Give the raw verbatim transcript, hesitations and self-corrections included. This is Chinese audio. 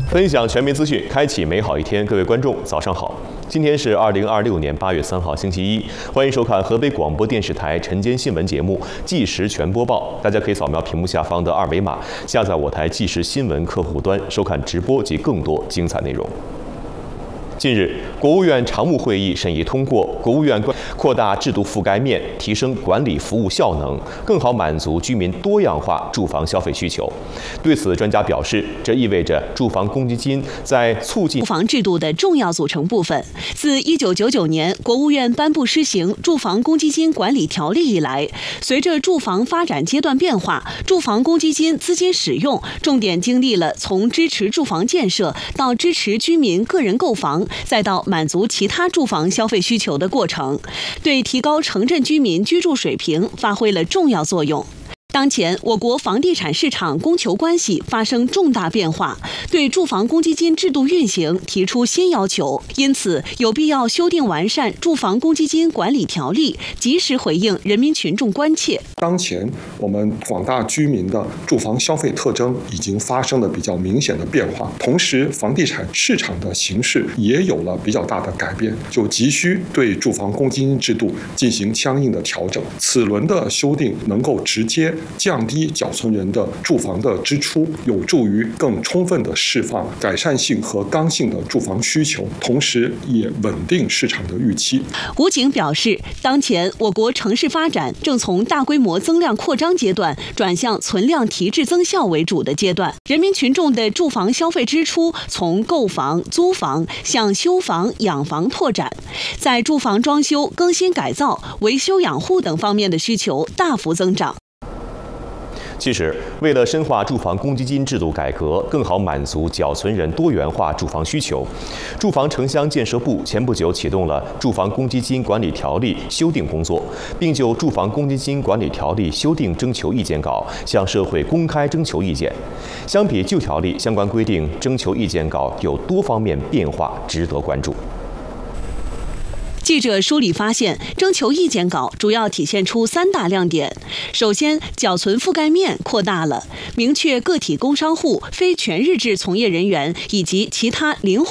分享全民资讯，开启美好一天。各位观众，早上好！今天是二零二六年八月三号，星期一。欢迎收看河北广播电视台晨间新闻节目《即时全播报》。大家可以扫描屏幕下方的二维码，下载我台即时新闻客户端，收看直播及更多精彩内容。近日，国务院常务会议审议通过国务院扩大制度覆盖面，提升管理服务效能，更好满足居民多样化住房消费需求。对此，专家表示，这意味着住房公积金在促进住房制度的重要组成部分。自一九九九年国务院颁布施行《住房公积金管理条例》以来，随着住房发展阶段变化，住房公积金资金使用重点经历了从支持住房建设到支持居民个人购房，再到满足其他住房消费需求的过程，对提高城镇居民居住水平发挥了重要作用。当前，我国房地产市场供求关系发生重大变化，对住房公积金制度运行提出新要求，因此有必要修订完善住房公积金管理条例，及时回应人民群众关切。 当前，我们广大居民的住房消费特征已经发生了比较明显的变化，同时房地产市场的形势也有了比较大的改变，就急需对住房公积金制度进行相应的调整。此轮的修订能够直接降低缴存人的住房的支出，有助于更充分地释放改善性和刚性的住房需求，同时也稳定市场的预期。 吴景表示，当前我国城市发展正从大规模增量扩张阶段转向存量提质增效为主的阶段，人民群众的住房消费支出从购房、租房向修房、养房拓展，在住房装修、更新改造、维修养护等方面的需求大幅增长。 其实，为了深化住房公积金制度改革，更好满足缴存人多元化住房需求，住房城乡建设部前不久启动了住房公积金管理条例修订工作，并就住房公积金管理条例修订征求意见稿向社会公开征求意见。相比旧条例，相关规定征求意见稿有多方面变化，值得关注。 记者梳理发现，征求意见稿主要体现出三大亮点。首先，缴存覆盖面扩大了，明确个体工商户、非全日制从业人员以及其他零